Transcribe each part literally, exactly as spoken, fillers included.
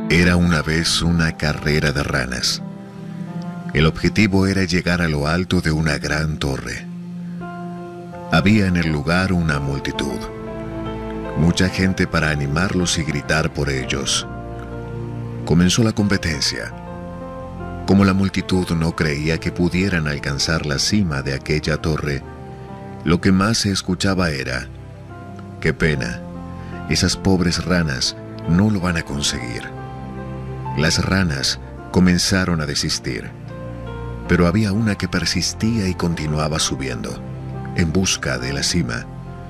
Era una vez una carrera de ranas. El objetivo era llegar a lo alto de una gran torre. Había en el lugar una multitud, mucha gente para animarlos y gritar por ellos. Comenzó la competencia. Como la multitud no creía que pudieran alcanzar la cima de aquella torre, lo que más se escuchaba era: «¡Qué pena! Esas pobres ranas no lo van a conseguir». Las ranas comenzaron a desistir, pero había una que persistía y continuaba subiendo, en busca de la cima.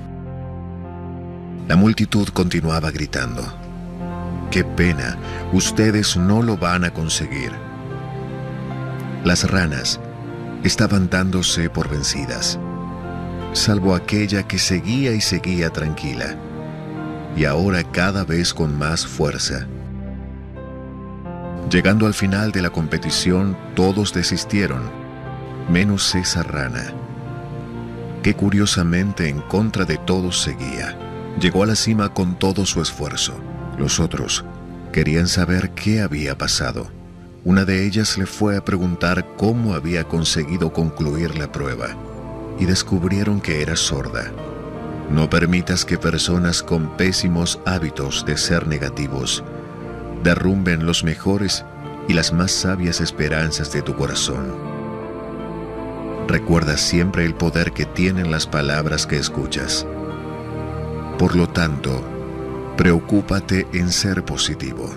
La multitud continuaba gritando: «¡Qué pena! Ustedes no lo van a conseguir». Las ranas estaban dándose por vencidas, salvo aquella que seguía y seguía tranquila, y ahora cada vez con más fuerza. Llegando al final de la competición, todos desistieron, menos esa rana, que curiosamente en contra de todos seguía. Llegó a la cima con todo su esfuerzo. Los otros querían saber qué había pasado. Una de ellas le fue a preguntar cómo había conseguido concluir la prueba, y descubrieron que era sorda. No permitas que personas con pésimos hábitos de ser negativos derrumben los mejores y las más sabias esperanzas de tu corazón. Recuerda siempre el poder que tienen las palabras que escuchas. Por lo tanto, preocúpate en ser positivo.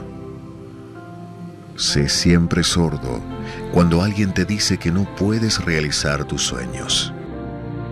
Sé siempre sordo cuando alguien te dice que no puedes realizar tus sueños.